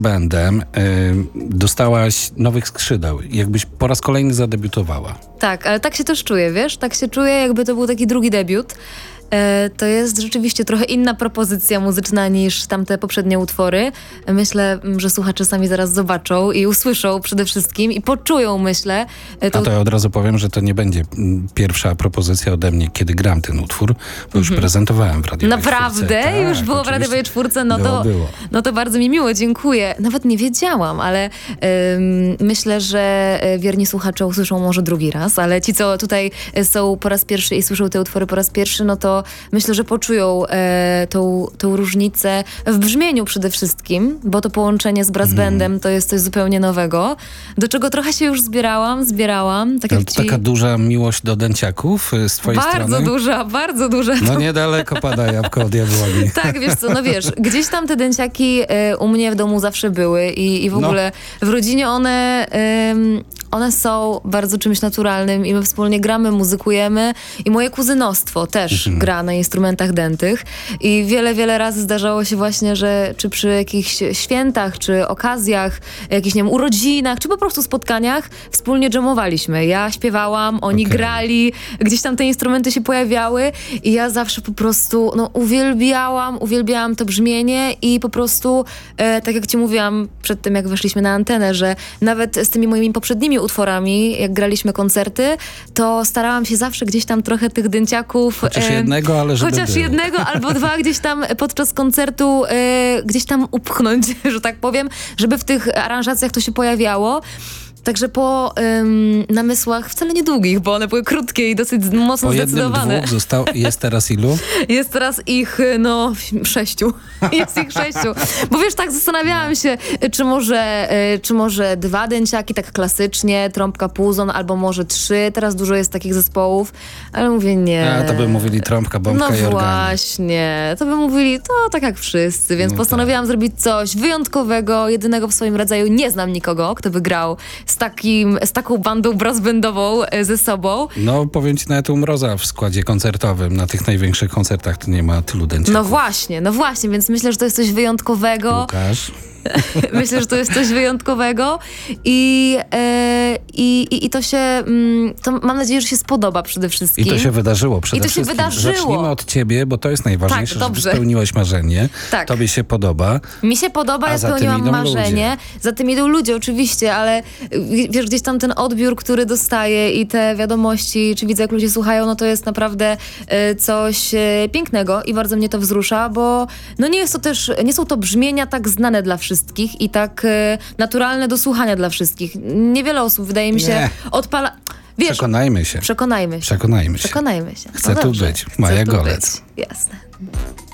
bandem dostałaś nowych skrzydeł. Jakbyś po raz kolejny zadebiutowała. Tak, ale tak się też czuję, wiesz? Tak się czuję, jakby to był taki drugi debiut. To jest rzeczywiście trochę inna propozycja muzyczna niż tamte poprzednie utwory. Myślę, że słuchacze sami zaraz zobaczą i usłyszą przede wszystkim i poczują, myślę. A to ja od razu powiem, że to nie będzie pierwsza propozycja ode mnie, kiedy gram ten utwór, bo już prezentowałem w radiowej Naprawdę? czwórce. Już było w radiowej czwórce? Było. No to bardzo mi miło, dziękuję. Nawet nie wiedziałam, ale myślę, że wierni słuchacze usłyszą może drugi raz, ale ci, co tutaj są po raz pierwszy i słyszą te utwory po raz pierwszy, no to myślę, że poczują tą różnicę w brzmieniu przede wszystkim, bo to połączenie z brass bandem to jest coś zupełnie nowego, do czego trochę się już zbierałam. Tak jak Taka duża miłość do dęciaków z twojej strony? Bardzo duża. No niedaleko pada jabłko od jabłoni. Tak, wiesz co, no wiesz, gdzieś tam te dęciaki u mnie w domu zawsze były i w ogóle w rodzinie one są bardzo czymś naturalnym i my wspólnie gramy, muzykujemy i moje kuzynostwo też gra na instrumentach dętych i wiele razy zdarzało się właśnie, że czy przy jakichś świętach, czy okazjach, jakichś, nie wiem, urodzinach, czy po prostu spotkaniach wspólnie dżemowaliśmy. Ja śpiewałam, oni grali, gdzieś tam te instrumenty się pojawiały i ja zawsze po prostu uwielbiałam to brzmienie i po prostu, tak jak ci mówiłam przed tym, jak weszliśmy na antenę, że nawet z tymi moimi poprzednimi utworami, jak graliśmy koncerty, to starałam się zawsze gdzieś tam trochę tych dęciaków... Chociaż jednego, ale żeby Chociaż było. jednego albo dwa gdzieś tam podczas koncertu gdzieś tam upchnąć, że tak powiem, żeby w tych aranżacjach to się pojawiało. Także po namysłach wcale niedługich, bo one były krótkie i dosyć mocno zdecydowane. Dwóch został. Jest teraz ilu? Jest teraz ich, 6. Jest ich 6. Bo wiesz, tak zastanawiałam się, czy może 2 dęciaki, tak klasycznie, trąbka, puzon, albo może 3. Teraz dużo jest takich zespołów, ale mówię nie. A to by mówili trąbka, bombka i organ. No właśnie, to by mówili, to tak jak wszyscy, więc postanowiłam zrobić coś wyjątkowego, jedynego w swoim rodzaju. Nie znam nikogo, kto by grał z taką bandą brassbandową ze sobą. No powiem ci, nawet u Mroza w składzie koncertowym, na tych największych koncertach to nie ma tylu dęciaków. No właśnie, więc myślę, że to jest coś wyjątkowego. Łukasz. Myślę, że to jest coś wyjątkowego i to się, to mam nadzieję, że się spodoba przede wszystkim. I to się wydarzyło przede wszystkim. wydarzyło. Zacznijmy od ciebie, bo to jest najważniejsze, Tak, że spełniłaś marzenie. Tak. Tobie się podoba. Mi się podoba, ja spełniłam marzenie. Za tym idą ludzie oczywiście, ale wiesz, gdzieś tam ten odbiór, który dostaję i te wiadomości, czy widzę, jak ludzie słuchają, no to jest naprawdę coś pięknego i bardzo mnie to wzrusza, bo no nie są to brzmienia tak znane dla wszystkich i tak naturalne do słuchania dla wszystkich. Niewiele osób, wydaje mi się, odpala... Wiesz, Przekonajmy się. Przekonajmy się. Chcę tu Dobrze. być. Maja Golec. Jasne.